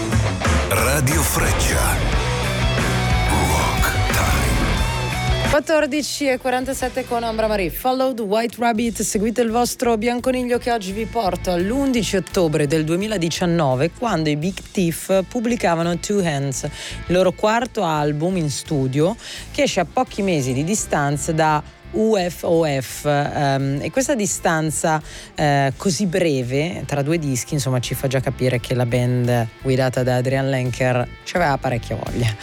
Radio Freccia. Rock Time. 14:47 con Ambra Marie. Follow the White Rabbit, seguite il vostro bianconiglio che oggi vi porto all'11 ottobre del 2019, quando i Big Thief pubblicavano Two Hands, il loro quarto album in studio, che esce a pochi mesi di distanza da UFOF, e questa distanza così breve tra due dischi, insomma, ci fa già capire che la band guidata da Adrian Lenker ci aveva parecchia voglia.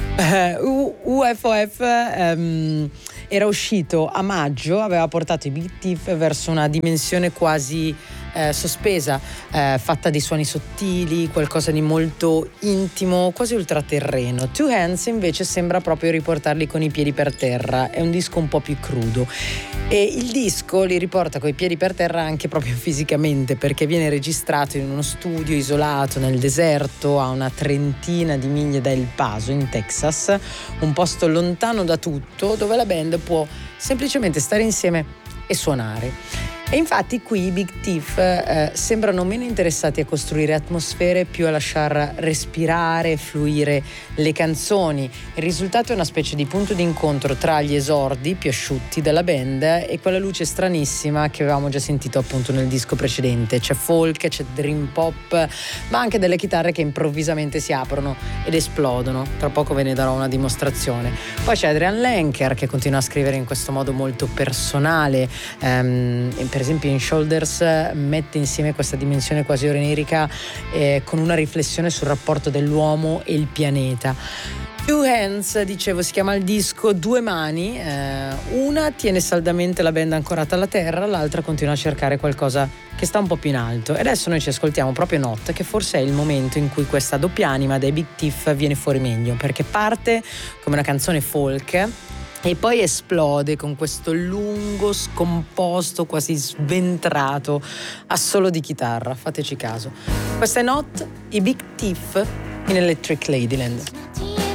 UFOF era uscito a maggio, aveva portato i Big Thief verso una dimensione quasi sospesa, fatta di suoni sottili, qualcosa di molto intimo, quasi ultraterreno. Two Hands invece sembra proprio riportarli con i piedi per terra, è un disco un po' più crudo e il disco li riporta coi piedi per terra anche proprio fisicamente, perché viene registrato in uno studio isolato nel deserto a una trentina di miglia da El Paso in Texas, un posto lontano da tutto, dove la band può semplicemente stare insieme e suonare. E infatti qui i Big Thief sembrano meno interessati a costruire atmosfere, più a lasciar respirare, fluire le canzoni. Il risultato è una specie di punto d'incontro tra gli esordi più asciutti della band e quella luce stranissima che avevamo già sentito appunto nel disco precedente. C'è folk, c'è dream pop, ma anche delle chitarre che improvvisamente si aprono ed esplodono. Tra poco ve ne darò una dimostrazione. Poi c'è Adrian Lenker che continua a scrivere in questo modo molto personale, per esempio in Shoulders mette insieme questa dimensione quasi onirica con una riflessione sul rapporto dell'uomo e il pianeta. Two Hands, dicevo, si chiama il disco, due mani, una tiene saldamente la band ancorata alla terra, l'altra continua a cercare qualcosa che sta un po' più in alto. E adesso noi ci ascoltiamo proprio Not, che forse è il momento in cui questa doppia anima dei Big Thief viene fuori meglio, perché parte come una canzone folk e poi esplode con questo lungo, scomposto, quasi sventrato assolo di chitarra. Fateci caso. Questa è Not, i Big Thief in Electric Ladyland.